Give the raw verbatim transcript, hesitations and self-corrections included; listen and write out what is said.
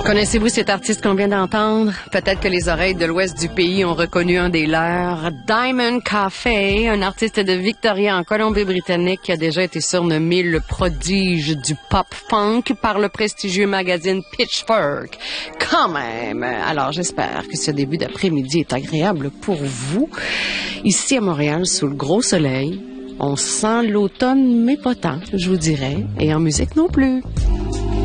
Connaissez-vous cet artiste qu'on vient d'entendre? Peut-être que les oreilles de l'ouest du pays ont reconnu un des leurs. Diamond Café, un artiste de Victoria en Colombie-Britannique qui a déjà été surnommé le prodige du pop-punk par le prestigieux magazine Pitchfork. Quand même! Alors j'espère que ce début d'après-midi est agréable pour vous. Ici à Montréal, sous le gros soleil, on sent l'automne, mais pas tant, je vous dirais, et en musique non plus.